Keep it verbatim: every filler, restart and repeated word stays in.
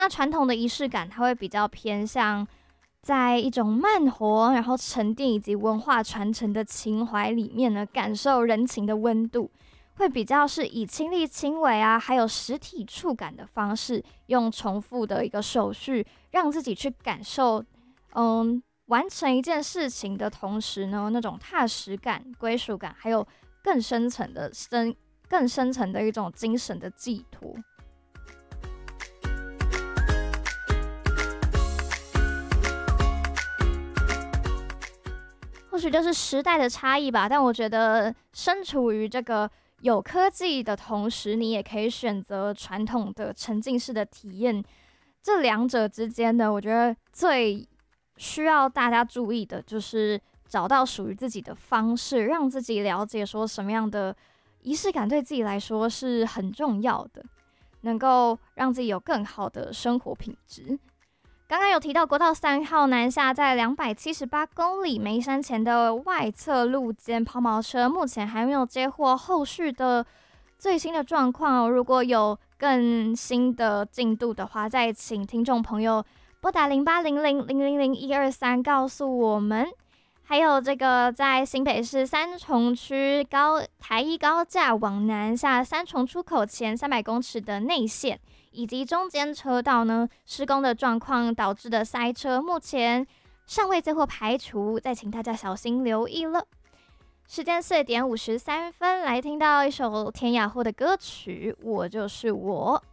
那传统的仪式感，它会比较偏向在一种慢活，然后沉淀以及文化传承的情怀里面呢，感受人情的温度，会比较是以亲力亲为啊，还有实体触感的方式，用重复的一个手续，让自己去感受，嗯，完成一件事情的同时呢，那种踏实感、归属感，还有更深层的深、更深层的一种精神的寄托。或许就是时代的差异吧，但我觉得身处于这个有科技的同时，你也可以选择传统的沉浸式的体验。这两者之间呢，我觉得最需要大家注意的就是找到属于自己的方式，让自己了解说什么样的仪式感对自己来说是很重要的，能够让自己有更好的生活品质。刚刚有提到国道三号南下在两百七十八公里梅山前的外侧路肩抛锚车，目前还没有接获后续的最新的状况哦。如果有更新的进度的话，再请听众朋友拨打零八零零零零零一二三告诉我们。还有这个在新北市三重区高台一高架往南下三重出口前三百公尺的内线，以及中间车道呢施工的状况导致的塞车，目前尚未最后排除，再请大家小心留意了。时间四点五十三分，来听到一首田雅慧的歌曲《我就是我》。